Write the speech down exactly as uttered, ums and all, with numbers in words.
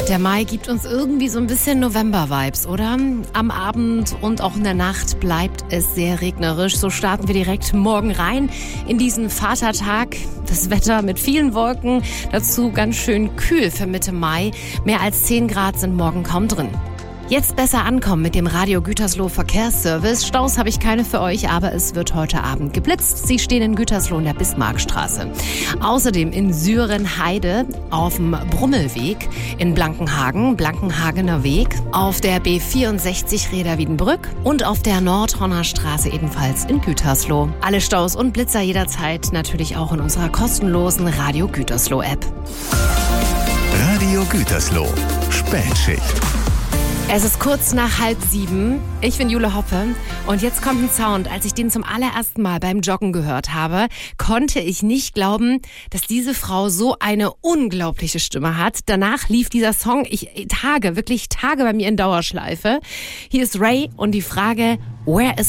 Der Mai gibt uns irgendwie so ein bisschen November-Vibes, oder? Am Abend und auch in der Nacht bleibt es sehr regnerisch. So starten wir direkt morgen rein in diesen Vatertag. Das Wetter mit vielen Wolken, dazu ganz schön kühl für Mitte Mai. Mehr als zehn Grad sind morgen kaum drin. Jetzt besser ankommen mit dem Radio Gütersloh Verkehrsservice. Staus habe ich keine für euch, aber es wird heute Abend geblitzt. Sie stehen in Gütersloh in der Bismarckstraße. Außerdem in Sürenheide auf dem Brummelweg, in Blankenhagen, Blankenhagener Weg, auf der B vierundsechzig Reda-Wiedenbrück und auf der Nordhorner Straße ebenfalls in Gütersloh. Alle Staus und Blitzer jederzeit natürlich auch in unserer kostenlosen Radio Gütersloh App. Radio Gütersloh, Spätschicht. Es ist kurz nach halb sieben. Ich bin Jule Hoppe und jetzt kommt ein Sound. Als ich den zum allerersten Mal beim Joggen gehört habe, konnte ich nicht glauben, dass diese Frau so eine unglaubliche Stimme hat. Danach lief dieser Song, ich Tage, wirklich Tage bei mir in Dauerschleife. Hier ist Ray und die Frage, where is